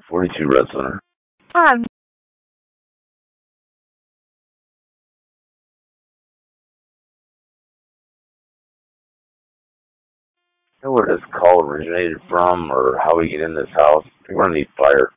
42 Red Center. Um, You know where this call originated from or how we get in this house? I think we're gonna need fire.